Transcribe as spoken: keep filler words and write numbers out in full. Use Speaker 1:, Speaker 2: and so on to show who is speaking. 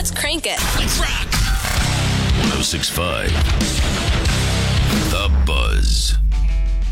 Speaker 1: Let's crank it.
Speaker 2: Let's rock. one oh six point five